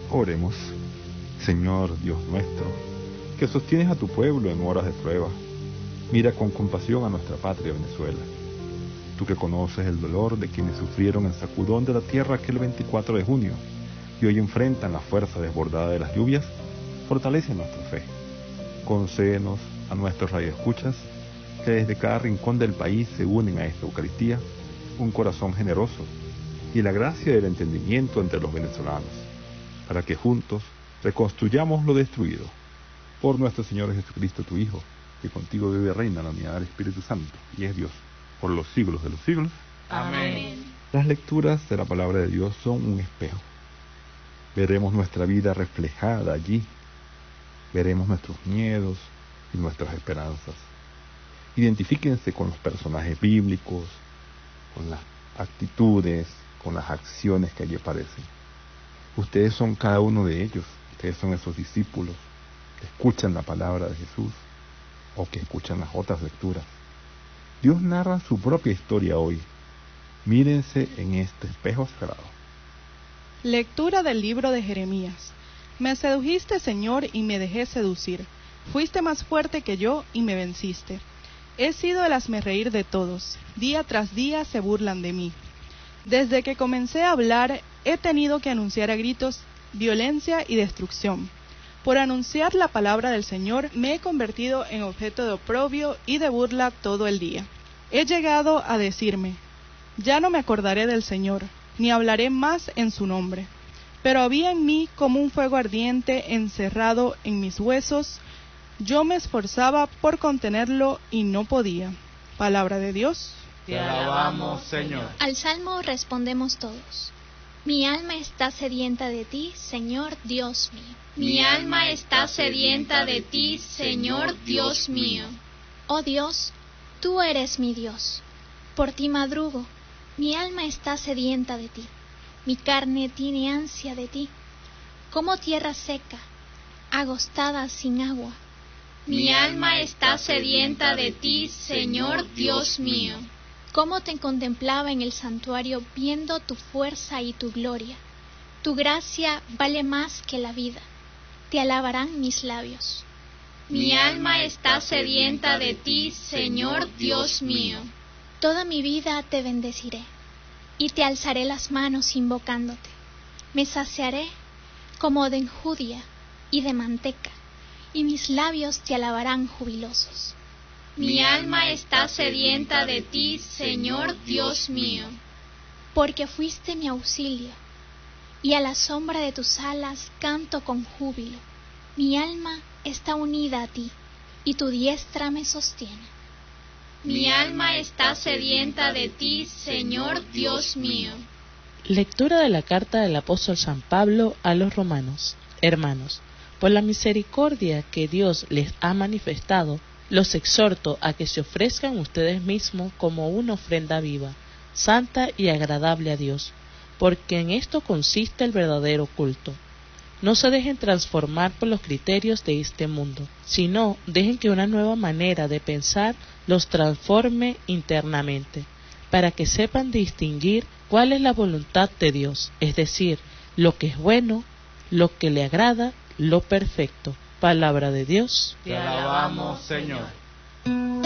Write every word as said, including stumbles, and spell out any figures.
Oremos. Señor Dios nuestro, que sostienes a tu pueblo en horas de prueba, mira con compasión a nuestra patria Venezuela. Tú que conoces el dolor de quienes sufrieron el sacudón de la tierra aquel veinticuatro de junio y hoy enfrentan la fuerza desbordada de las lluvias, fortalece nuestra fe. Concédenos a nuestros radioescuchas que desde cada rincón del país se unen a esta Eucaristía un corazón generoso y la gracia del entendimiento entre los venezolanos, para que juntos reconstruyamos lo destruido. Por nuestro Señor Jesucristo, tu Hijo, que contigo vive y reina en la unidad del Espíritu Santo, y es Dios, por los siglos de los siglos. Amén. Las lecturas de la palabra de Dios son un espejo. Veremos nuestra vida reflejada allí. Veremos nuestros miedos y nuestras esperanzas. Identifíquense con los personajes bíblicos, con las actitudes, con las acciones que allí aparecen. Ustedes son cada uno de ellos. Ustedes son esos discípulos que escuchan la palabra de Jesús o que escuchan las otras lecturas. Dios narra su propia historia hoy. Mírense en este espejo sagrado. Lectura del libro de Jeremías. Me sedujiste, Señor, y me dejé seducir. Fuiste más fuerte que yo y me venciste. He sido el hazmerreír de todos. Día tras día se burlan de mí. Desde que comencé a hablar, he tenido que anunciar a gritos violencia y destrucción. Por anunciar la palabra del Señor, me he convertido en objeto de oprobio y de burla todo el día. He llegado a decirme, ya no me acordaré del Señor, ni hablaré más en su nombre. Pero había en mí como un fuego ardiente encerrado en mis huesos. Yo me esforzaba por contenerlo y no podía. Palabra de Dios. Te alabamos, Señor. Al salmo respondemos todos. Mi alma está sedienta de ti, Señor Dios mío. Mi alma está sedienta de ti, Señor Dios mío. Oh Dios, tú eres mi Dios. Por ti madrugo. Mi alma está sedienta de ti. Mi carne tiene ansia de ti. Como tierra seca, agostada sin agua. Mi alma está sedienta de ti, Señor Dios mío. Cómo te contemplaba en el santuario viendo tu fuerza y tu gloria. Tu gracia vale más que la vida. Te alabarán mis labios. Mi alma está sedienta de ti, Señor Dios mío. Toda mi vida te bendeciré, y te alzaré las manos invocándote. Me saciaré como de enjudia y de manteca, y mis labios te alabarán jubilosos. Mi alma está sedienta de ti, Señor Dios mío. Porque fuiste mi auxilio, y a la sombra de tus alas canto con júbilo. Mi alma está unida a ti, y tu diestra me sostiene. Mi alma está sedienta de ti, Señor Dios mío. Lectura de la carta del apóstol San Pablo a los romanos. Hermanos, por la misericordia que Dios les ha manifestado, los exhorto a que se ofrezcan ustedes mismos como una ofrenda viva, santa y agradable a Dios, porque en esto consiste el verdadero culto. No se dejen transformar por los criterios de este mundo, sino dejen que una nueva manera de pensar los transforme internamente, para que sepan distinguir cuál es la voluntad de Dios, es decir, lo que es bueno, lo que le agrada, lo perfecto. Palabra de Dios. Te alabamos, Señor.